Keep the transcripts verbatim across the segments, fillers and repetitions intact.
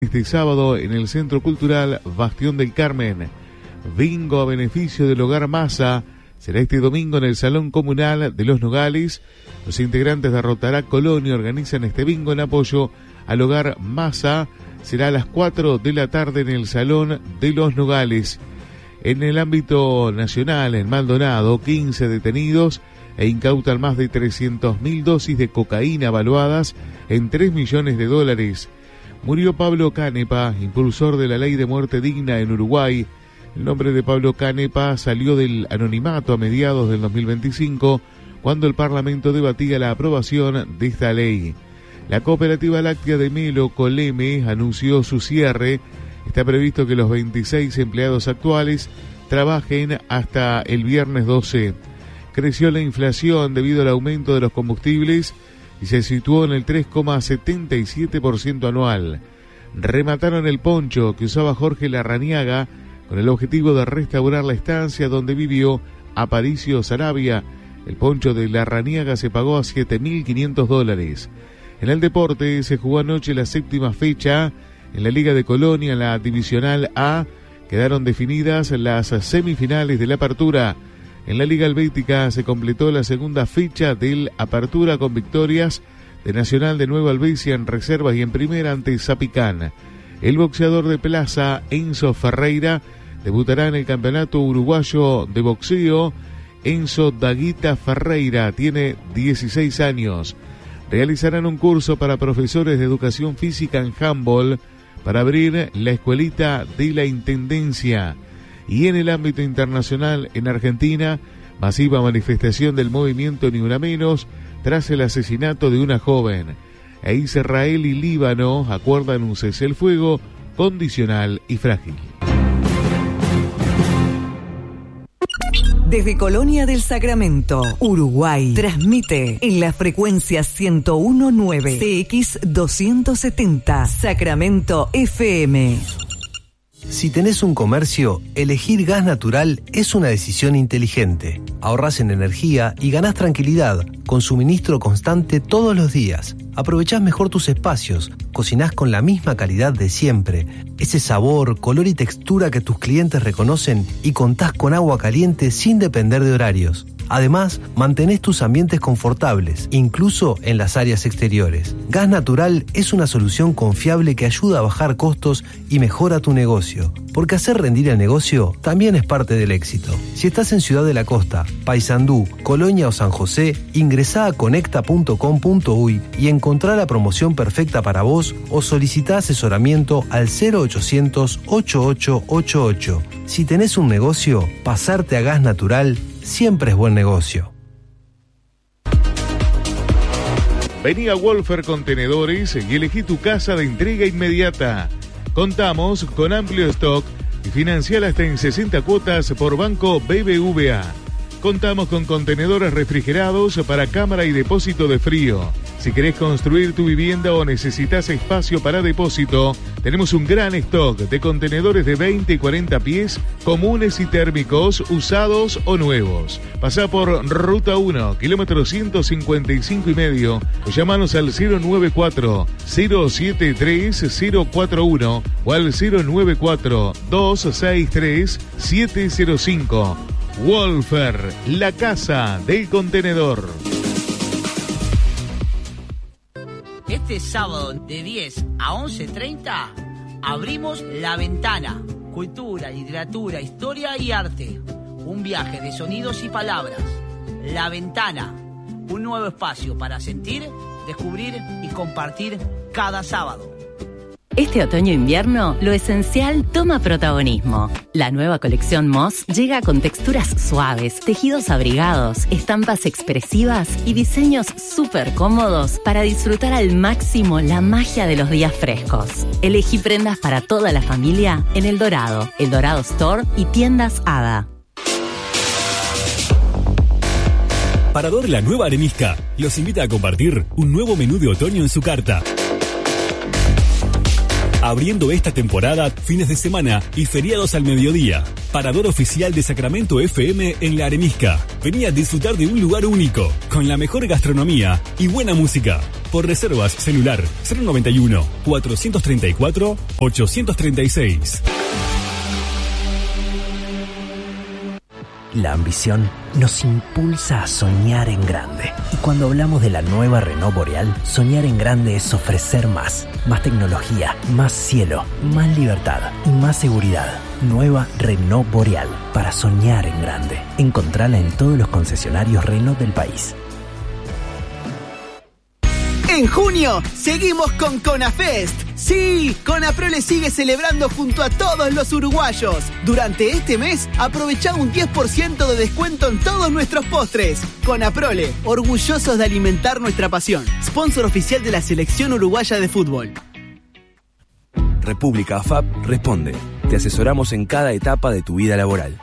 Este sábado en el Centro Cultural Bastión del Carmen. Bingo a beneficio del Hogar Masa. Será este domingo en el Salón Comunal de Los Nogales. Los integrantes de Rotará Colonia organizan este bingo en apoyo al Hogar Masa. Será a las cuatro de la tarde en el Salón de Los Nogales. En el ámbito nacional, en Maldonado, quince detenidos e incautan más de trescientas mil dosis de cocaína valuadas en tres millones de dólares. Murió Pablo Canepa, impulsor de la ley de muerte digna en Uruguay. El nombre de Pablo Canepa salió del anonimato a mediados del dos mil veinticinco, cuando el Parlamento debatía la aprobación de esta ley. La cooperativa láctea de Melo, Coleme, anunció su cierre. Está previsto que los veintiséis empleados actuales trabajen hasta el viernes doce. Creció la inflación debido al aumento de los combustibles y se situó en el tres coma setenta y siete por ciento anual. Remataron el poncho que usaba Jorge Larrañaga con el objetivo de restaurar la estancia donde vivió Aparicio Sarabia. El poncho de Larrañaga se pagó a siete mil quinientos dólares. En el deporte se jugó anoche la séptima fecha en la Liga de Colonia, en la Divisional A. Quedaron definidas las semifinales de la Apertura. En la Liga Helvética se completó la segunda fecha del Apertura con victorias de Nacional de Nueva Albesia en reservas y en primera ante Zapicán. El boxeador de Plaza, Enzo Ferreira, debutará en el Campeonato Uruguayo de Boxeo. Enzo Daguita Ferreira tiene dieciséis años. Realizarán un curso para profesores de educación física en handball para abrir la escuelita de la Intendencia. Y en el ámbito internacional, en Argentina, masiva manifestación del movimiento Ni Una Menos tras el asesinato de una joven. E Israel y Líbano acuerdan un cese el fuego condicional y frágil. Desde Colonia del Sacramento, Uruguay, transmite en la frecuencia ciento uno punto nueve C X doscientos setenta, Sacramento F M. Si tenés un comercio, elegir gas natural es una decisión inteligente. Ahorrás en energía y ganás tranquilidad con suministro constante todos los días. Aprovechás mejor tus espacios, cocinás con la misma calidad de siempre, ese sabor, color y textura que tus clientes reconocen y contás con agua caliente sin depender de horarios. Además, mantenés tus ambientes confortables, incluso en las áreas exteriores. Gas Natural es una solución confiable que ayuda a bajar costos y mejora tu negocio. Porque hacer rendir el negocio también es parte del éxito. Si estás en Ciudad de la Costa, Paysandú, Colonia o San José, ingresá a conecta punto com punto uy y encontrá la promoción perfecta para vos o solicitá asesoramiento al cero ochocientos, ochenta y ocho ochenta y ocho. Si tenés un negocio, pasarte a Gas Natural siempre es buen negocio. Vení a Wolfer Contenedores y elegí tu casa de entrega inmediata. Contamos con amplio stock y financiar hasta en sesenta cuotas por Banco B B V A. Contamos con contenedores refrigerados para cámara y depósito de frío. Si querés construir tu vivienda o necesitas espacio para depósito, tenemos un gran stock de contenedores de veinte y cuarenta pies, comunes y térmicos, usados o nuevos. Pasá por Ruta uno, kilómetro ciento cincuenta y cinco y medio, o llamanos al cero nueve cuatro, cero siete tres, cero cuatro uno o al cero nueve cuatro, dos seis tres, siete cero cinco. Wolfer, la casa del contenedor. Este sábado de diez a once treinta abrimos La Ventana. Cultura, literatura, historia y arte. Un viaje de sonidos y palabras. La Ventana. Un nuevo espacio para sentir, descubrir y compartir cada sábado. Este otoño-invierno, lo esencial toma protagonismo. La nueva colección Moss llega con texturas suaves, tejidos abrigados, estampas expresivas y diseños súper cómodos para disfrutar al máximo la magia de los días frescos. Elegí prendas para toda la familia en El Dorado, El Dorado Store y tiendas Hada. Parador La Nueva Arenisca los invita a compartir un nuevo menú de otoño en su carta. Abriendo esta temporada, fines de semana y feriados al mediodía. Parador oficial de Sacramento F M en La Arenisca. Vení a disfrutar de un lugar único, con la mejor gastronomía y buena música. por reservas celular cero noventa y uno, cuatrocientos treinta y cuatro, ochocientos treinta y seis. La ambición nos impulsa a soñar en grande. Y cuando hablamos de la nueva Renault Boreal, soñar en grande es ofrecer más. Más tecnología, más cielo, más libertad y más seguridad. Nueva Renault Boreal, para soñar en grande. Encontrala en todos los concesionarios Renault del país. En junio, seguimos con CONAFEST. Sí, Conaprole sigue celebrando junto a todos los uruguayos. Durante este mes, aprovecha un diez por ciento de descuento en todos nuestros postres. Conaprole, orgullosos de alimentar nuestra pasión. Sponsor oficial de la Selección Uruguaya de Fútbol. República A F A P responde. Te asesoramos en cada etapa de tu vida laboral.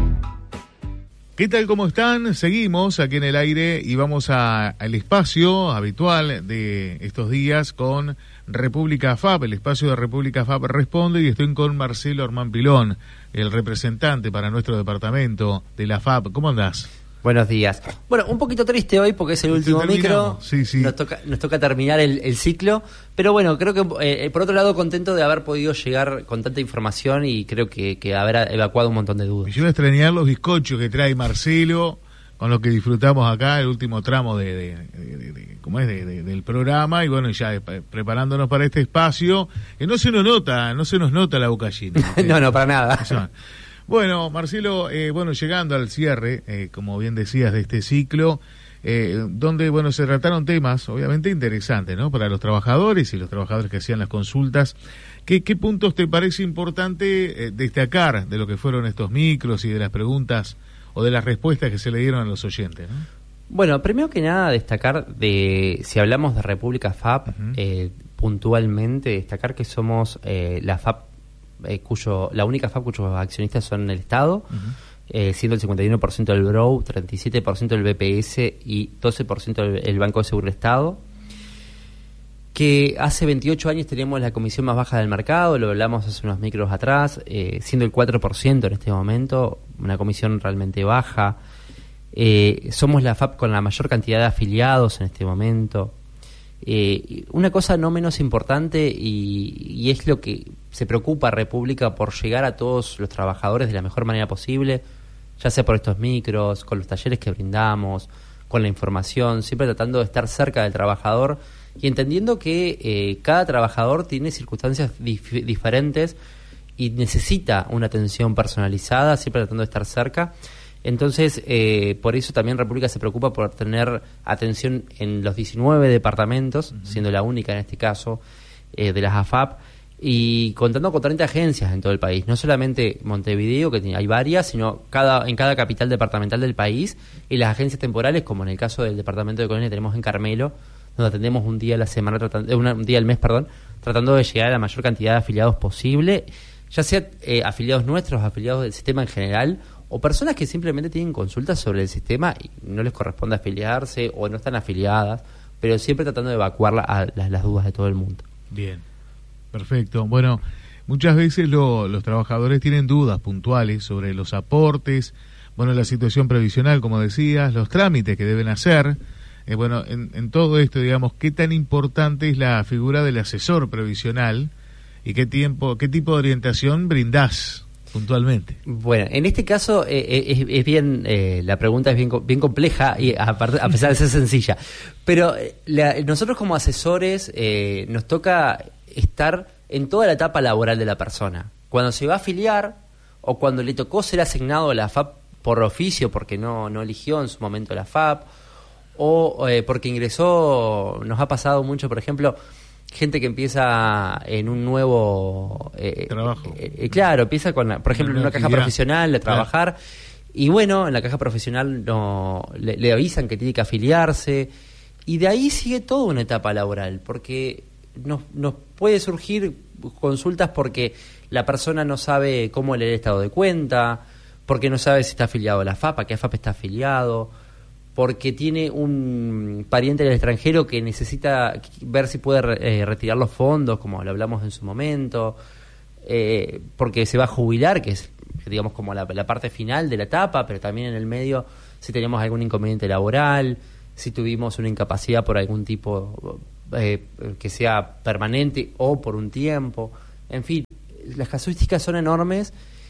¿Qué tal? ¿Cómo están? Seguimos aquí en el aire y vamos a, al espacio habitual de estos días con República A F A P, el espacio de República A F A P responde, y estoy con Marcelo Armán Pilón, el representante para nuestro departamento de la A F A P. ¿Cómo andás? Buenos días. Bueno, un poquito triste hoy porque es el último micro. Sí, sí. Nos toca, nos toca terminar el, el ciclo. Pero bueno, creo que eh, por otro lado contento de haber podido llegar con tanta información y creo que, que haber evacuado un montón de dudas. Yo voy a extrañar los bizcochos que trae Marcelo, con los que disfrutamos acá el último tramo de, de, de, de, de ¿cómo es? De, de, del programa, y bueno, ya preparándonos para este espacio, que no se nos nota, no se nos nota la boca llena. no, no, para nada. Bueno, Marcelo, eh, bueno, llegando al cierre, eh, como bien decías, de este ciclo, eh, donde, bueno, se trataron temas, obviamente, interesantes, ¿no?, para los trabajadores y los trabajadores que hacían las consultas. ¿Qué, qué puntos te parece importante eh, destacar de lo que fueron estos micros y de las preguntas o de las respuestas que se le dieron a los oyentes, ¿no? Bueno, primero que nada, destacar de, si hablamos de República F A P, uh-huh. eh, puntualmente, destacar que somos eh, la F A P, Eh, cuyo la única F A P cuyos accionistas son el Estado, uh-huh. eh, siendo el cincuenta y uno por ciento del B R O, treinta y siete por ciento del B P S y doce por ciento el, el Banco de Seguro del Estado, que hace veintiocho años teníamos la comisión más baja del mercado, lo hablamos hace unos micros atrás, eh, siendo el cuatro por ciento en este momento, una comisión realmente baja. Eh, somos la F A P con la mayor cantidad de afiliados en este momento. Eh, una cosa no menos importante y, y es lo que se preocupa República por llegar a todos los trabajadores de la mejor manera posible, ya sea por estos micros, con los talleres que brindamos, con la información, siempre tratando de estar cerca del trabajador y entendiendo que eh, cada trabajador tiene circunstancias dif- diferentes y necesita una atención personalizada, siempre tratando de estar cerca. Entonces, eh, por eso también República se preocupa por tener atención en los diecinueve departamentos, uh-huh. siendo la única en este caso eh, de las A F A P, y contando con treinta agencias en todo el país, no solamente Montevideo, que tiene, hay varias, sino cada en cada capital departamental del país, y las agencias temporales, como en el caso del departamento de Colonia tenemos en Carmelo, donde atendemos un día a la semana, tratando, un día al mes, perdón, tratando de llegar a la mayor cantidad de afiliados posible, ya sea eh, afiliados nuestros, afiliados del sistema en general, o personas que simplemente tienen consultas sobre el sistema y no les corresponde afiliarse o no están afiliadas, pero siempre tratando de evacuar la, a, las, las dudas de todo el mundo. Bien, perfecto. Bueno, muchas veces lo, los trabajadores tienen dudas puntuales sobre los aportes, bueno, la situación previsional, como decías, los trámites que deben hacer. Eh, bueno, en, en todo esto, digamos, ¿qué tan importante es la figura del asesor previsional y qué tiempo, qué tipo de orientación brindás puntualmente? Bueno, en este caso eh, es, es bien, eh, la pregunta es bien, bien compleja y a, a pesar de ser sencilla, pero la, nosotros como asesores eh, nos toca estar en toda la etapa laboral de la persona. Cuando se va a afiliar o cuando le tocó ser asignado a la F A P por oficio porque no, no eligió en su momento la F A P o eh, porque ingresó, nos ha pasado mucho, por ejemplo, gente que empieza en un nuevo eh, trabajo. Eh, eh, claro, empieza con, la, por ejemplo, en una caja profesional de trabajar, claro. Y bueno, en la caja profesional no le, le avisan que tiene que afiliarse y de ahí sigue toda una etapa laboral, porque nos, nos puede surgir consultas porque la persona no sabe cómo leer el estado de cuenta, porque no sabe si está afiliado a la F A P, a qué F A P está afiliado, porque tiene un pariente del extranjero que necesita ver si puede eh, retirar los fondos, como lo hablamos en su momento, eh, porque se va a jubilar, que es, digamos, como la, la parte final de la etapa, pero también en el medio, si tenemos algún inconveniente laboral, si tuvimos una incapacidad por algún tipo, eh, que sea permanente o por un tiempo. En fin, las casuísticas son enormes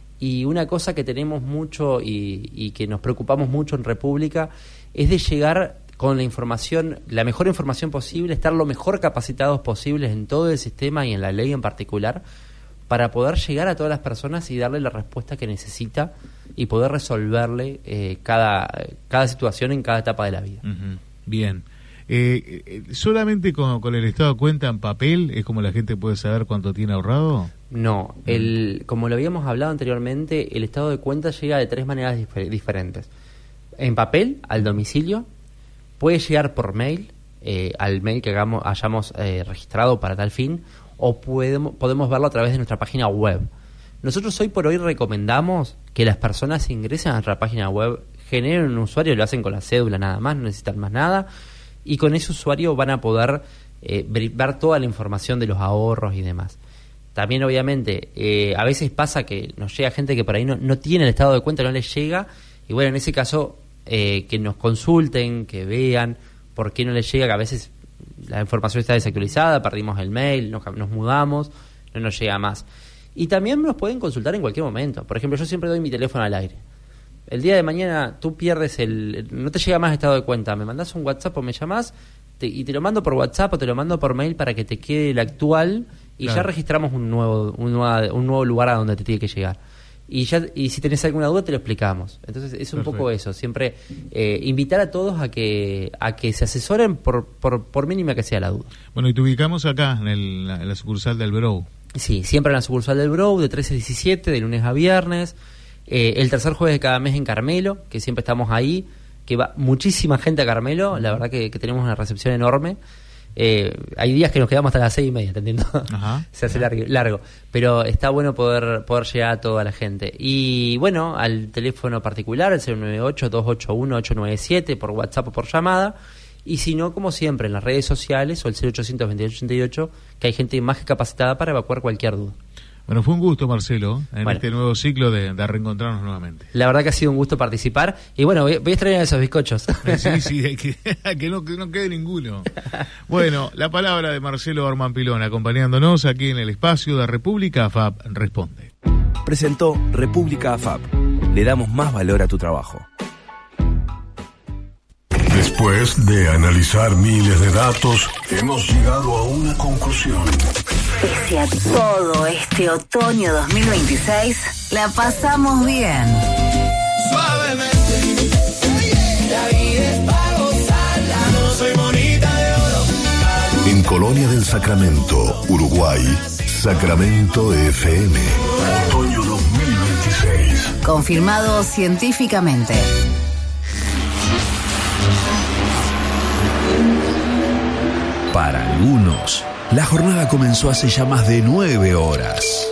y una cosa que tenemos mucho y, y que nos preocupamos mucho en República es de llegar con la información, la mejor información posible, estar lo mejor capacitados posibles en todo el sistema y en la ley en particular, para poder llegar a todas las personas y darle la respuesta que necesita y poder resolverle eh, cada, cada situación en cada etapa de la vida. Uh-huh. Bien. Eh, eh, ¿Solamente con, con el estado de cuenta en papel es como la gente puede saber cuánto tiene ahorrado? No, el, como lo habíamos hablado anteriormente, el estado de cuenta llega de tres maneras dif- diferentes. En papel, al domicilio, puede llegar por mail, eh, al mail que hagamos, hayamos eh, registrado para tal fin, o podemos, podemos verlo a través de nuestra página web. Nosotros hoy por hoy recomendamos que las personas ingresen a nuestra página web, generen un usuario, lo hacen con la cédula nada más, no necesitan más nada, y con ese usuario van a poder eh, ver toda la información de los ahorros y demás. También obviamente eh, a veces pasa que nos llega gente que por ahí no, no tiene el estado de cuenta, no les llega, y bueno, en ese caso eh, que nos consulten, que vean por qué no les llega, que a veces la información está desactualizada, perdimos el mail, nos, nos mudamos, no nos llega más. Y también nos pueden consultar en cualquier momento. Por ejemplo, yo siempre doy mi teléfono al aire. El día de mañana tú pierdes el... no te llega más estado de cuenta, me mandás un WhatsApp o me llamás te, y te lo mando por WhatsApp o te lo mando por mail para que te quede el actual y claro, ya registramos un nuevo, un, nuevo, un nuevo lugar a donde te tiene que llegar. Y ya y si tenés alguna duda te lo explicamos. Entonces es un Perfecto. Poco eso, siempre eh, invitar a todos a que a que se asesoren por, por, por mínima que sea la duda. Bueno, y te ubicamos acá en, el, en la sucursal del Brou. Sí, siempre en la sucursal del Brou, de trece a diecisiete, de lunes a viernes. Eh, el tercer jueves de cada mes en Carmelo, que siempre estamos ahí, que va muchísima gente a Carmelo, la verdad que, que tenemos una recepción enorme. Eh, hay días que nos quedamos hasta las seis y media, ¿entendiendo? Ajá, se hace largo, largo, pero está bueno poder poder llegar a toda la gente. Y bueno, al teléfono particular, el cero nueve ocho, dos ocho uno, ocho nueve siete, por WhatsApp o por llamada, y si no, como siempre, en las redes sociales o el cero ochocientos veintiocho ochenta y ocho, que hay gente más que capacitada para evacuar cualquier duda. Bueno, fue un gusto, Marcelo, en bueno, este nuevo ciclo de, de reencontrarnos nuevamente. La verdad que ha sido un gusto participar. Y bueno, voy, voy a extrañar esos bizcochos. Sí, sí, que, que, no, que no quede ninguno. Bueno, la palabra de Marcelo Orman Pilón, acompañándonos aquí en el espacio de República A F A P Responde. Presentó República A F A P. Le damos más valor a tu trabajo. Después de analizar miles de datos, hemos llegado a una conclusión. Pese a todo este otoño dos mil veintiséis, la pasamos bien. Suavemente, la vida es para gozarla, no soy monita de oro. En Colonia del Sacramento, Uruguay, Sacramento F M. Otoño dos mil veintiséis. Confirmado científicamente. Para algunos, la jornada comenzó hace ya más de nueve horas.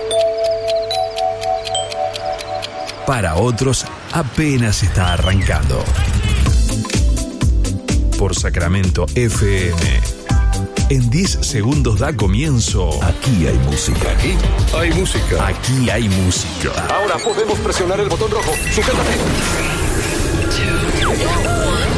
Para otros, apenas está arrancando. Por Sacramento F M. En diez segundos da comienzo. Aquí hay música. Aquí hay música. Aquí hay música. Ahora podemos presionar el botón rojo. Sujétate.